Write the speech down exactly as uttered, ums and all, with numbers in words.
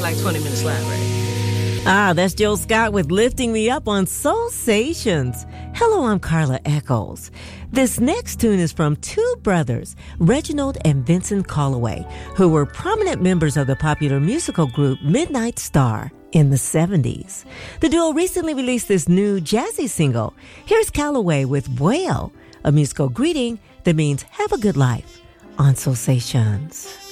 like twenty minute slide ride. Ah, that's Jill Scott with Lifting Me Up on Soulsations. Hello, I'm Carla Echols. This next tune is from two brothers, Reginald and Vincent Calloway, who were prominent members of the popular musical group Midnight Star in the seventies. The duo recently released this new jazzy single. Here's Calloway with Bueno, a musical greeting that means have a good life on Soulsations.